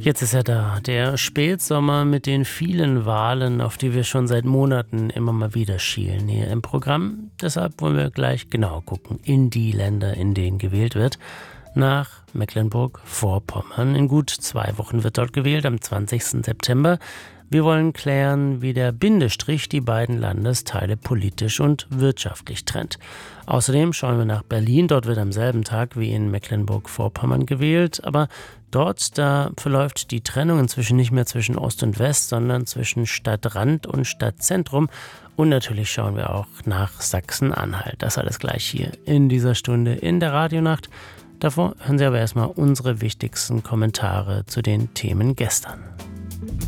Jetzt ist er da, der Spätsommer mit den vielen Wahlen, auf die wir schon seit Monaten immer mal wieder schielen hier im Programm. Deshalb wollen wir gleich genau gucken in die Länder, in denen gewählt wird. Nach Mecklenburg-Vorpommern. In gut 2 Wochen wird dort gewählt, am 20. September. Wir wollen klären, wie der Bindestrich die beiden Landesteile politisch und wirtschaftlich trennt. Außerdem schauen wir nach Berlin. Dort wird am selben Tag wie in Mecklenburg-Vorpommern gewählt. Aber dort, da verläuft die Trennung inzwischen nicht mehr zwischen Ost und West, sondern zwischen Stadtrand und Stadtzentrum. Und natürlich schauen wir auch nach Sachsen-Anhalt. Das alles gleich hier in dieser Stunde in der Radionacht. Davor hören Sie aber erstmal unsere wichtigsten Kommentare zu den Themen gestern.